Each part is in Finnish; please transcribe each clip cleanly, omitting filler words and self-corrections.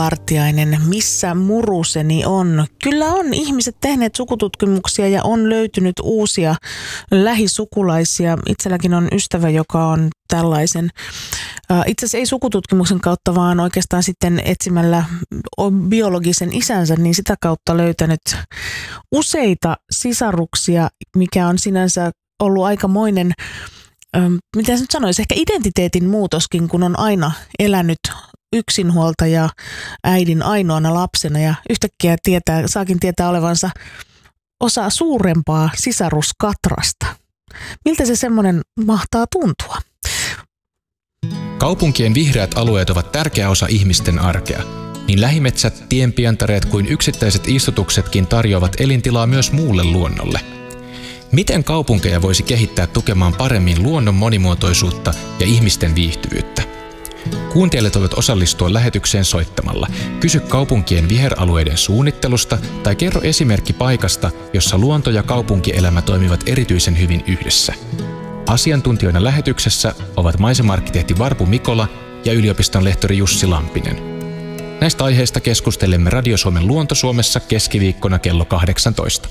Vartiainen, missä muruseni on? Kyllä on ihmiset tehneet sukututkimuksia ja on löytynyt uusia lähisukulaisia. Itselläkin on ystävä, joka on tällaisen, itse asiassa ei sukututkimuksen kautta, vaan oikeastaan sitten etsimällä biologisen isänsä, niin sitä kautta löytänyt useita sisaruksia, mikä on sinänsä ollut aikamoinen, mitä nyt sanoisi, ehkä identiteetin muutoskin, kun on aina elänyt yksinhuoltaja äidin ainoana lapsena ja yhtäkkiä saakin tietää olevansa osa suurempaa sisaruskatrasta. Miltä se semmoinen mahtaa tuntua? Kaupunkien vihreät alueet ovat tärkeä osa ihmisten arkea. Niin lähimetsät, tienpientareet kuin yksittäiset istutuksetkin tarjoavat elintilaa myös muulle luonnolle. Miten kaupunkeja voisi kehittää tukemaan paremmin luonnon monimuotoisuutta ja ihmisten viihtyvyyttä? Kuuntelijat voivat osallistua lähetykseen soittamalla. Kysy kaupunkien viheralueiden suunnittelusta tai kerro esimerkki paikasta, jossa luonto ja kaupunkielämä toimivat erityisen hyvin yhdessä. Asiantuntijoina lähetyksessä ovat maisema-arkkitehti Varpu Mikola ja yliopiston lehtori Jussi Lampinen. Näistä aiheista keskustelemme Radio Suomen Luonto Suomessa keskiviikkona kello 18.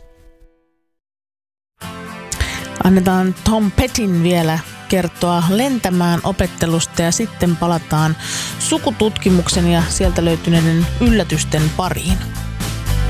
Annetaan Tom Pettin vielä kertoa lentämään opettelusta ja sitten palataan sukututkimuksen ja sieltä löytyneiden yllätysten pariin.